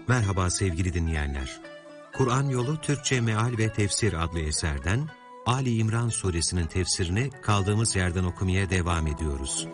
Merhaba sevgili dinleyenler. Kur'an Yolu Türkçe Meal ve Tefsir adlı eserden Ali İmran suresinin tefsirini kaldığımız yerden okumaya devam ediyoruz.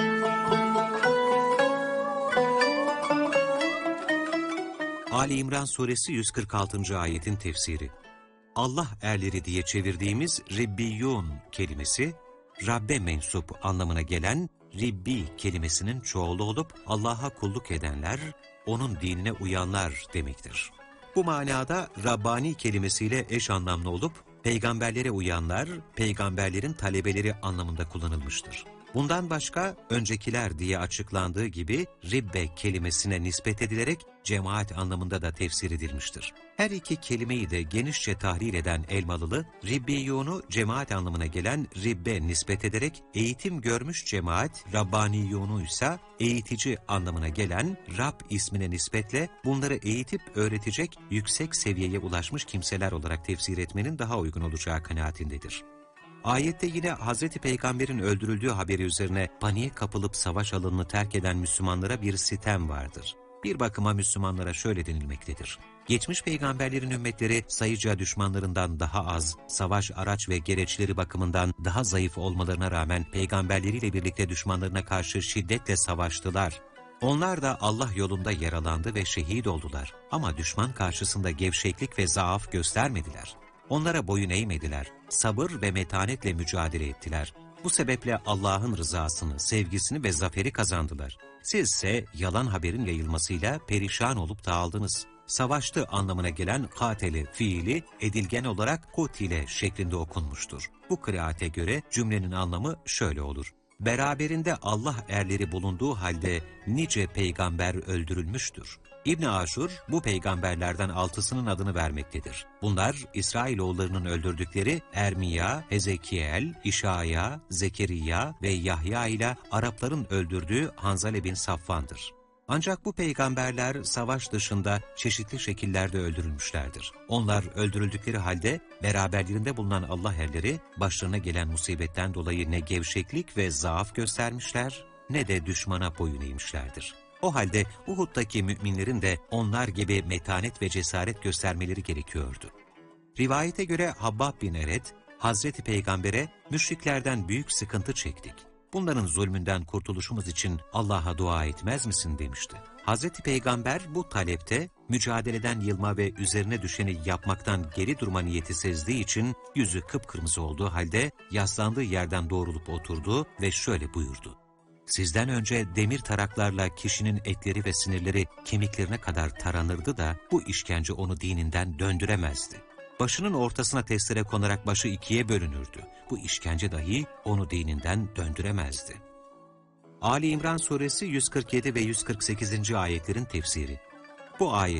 Ali İmran suresi 146. ayetin tefsiri. Allah erleri diye çevirdiğimiz Ribbiyun kelimesi, Rabbe mensup anlamına gelen Ribbi kelimesinin çoğulu olup Allah'a kulluk edenler, onun dinine uyanlar demektir. Bu manada Rabbani kelimesiyle eş anlamlı olup, peygamberlere uyanlar, peygamberlerin talebeleri anlamında kullanılmıştır. Bundan başka öncekiler diye açıklandığı gibi Ribbe kelimesine nispet edilerek cemaat anlamında da tefsir edilmiştir. Her iki kelimeyi de genişçe tahlil eden Elmalılı, Ribbiyunu cemaat anlamına gelen Ribbe nispet ederek eğitim görmüş cemaat, Rabbaniyunu ise eğitici anlamına gelen Rab ismine nispetle bunları eğitip öğretecek yüksek seviyeye ulaşmış kimseler olarak tefsir etmenin daha uygun olacağı kanaatindedir. Ayette yine Hazreti Peygamber'in öldürüldüğü haberi üzerine paniğe kapılıp savaş alanını terk eden Müslümanlara bir sitem vardır. Bir bakıma Müslümanlara şöyle denilmektedir. Geçmiş peygamberlerin ümmetleri sayıca düşmanlarından daha az, savaş araç ve gereçleri bakımından daha zayıf olmalarına rağmen peygamberleriyle birlikte düşmanlarına karşı şiddetle savaştılar. Onlar da Allah yolunda yaralandı ve şehit oldular. Ama düşman karşısında gevşeklik ve zaaf göstermediler. Onlara boyun eğmediler, sabır ve metanetle mücadele ettiler. Bu sebeple Allah'ın rızasını, sevgisini ve zaferi kazandılar. Sizse yalan haberin yayılmasıyla perişan olup dağıldınız. Savaştı anlamına gelen katele fiili edilgen olarak kutile şeklinde okunmuştur. Bu kıraate göre cümlenin anlamı şöyle olur. Beraberinde Allah erleri bulunduğu halde nice peygamber öldürülmüştür. İbn Aşur bu peygamberlerden 6'sının adını vermektedir. Bunlar İsrailoğullarının öldürdükleri Ermiya, Hezekiel, İşaya, Zekeriya ve Yahya ile Arapların öldürdüğü Hanzale bin Safvan'dır. Ancak bu peygamberler savaş dışında çeşitli şekillerde öldürülmüşlerdir. Onlar öldürüldükleri halde beraberlerinde bulunan Allah erleri başlarına gelen musibetten dolayı ne gevşeklik ve zaaf göstermişler ne de düşmana boyun eğmişlerdir. O halde Uhud'daki müminlerin de onlar gibi metanet ve cesaret göstermeleri gerekiyordu. Rivayete göre Habbab bin Eret, Hazreti Peygamber'e müşriklerden büyük sıkıntı çektik. Bunların zulmünden kurtuluşumuz için Allah'a dua etmez misin demişti. Hazreti Peygamber bu talepte mücadeleden yılma ve üzerine düşeni yapmaktan geri durma niyeti sezdiği için yüzü kıpkırmızı olduğu halde yaslandığı yerden doğrulup oturdu ve şöyle buyurdu. Sizden önce demir taraklarla kişinin etleri ve sinirleri kemiklerine kadar taranırdı da bu işkence onu dininden döndüremezdi. Başının ortasına testere konarak başı ikiye bölünürdü. Bu işkence dahi onu dininden döndüremezdi. Ali İmran suresi 147 ve 148. ayetlerin tefsiri. Bu ayet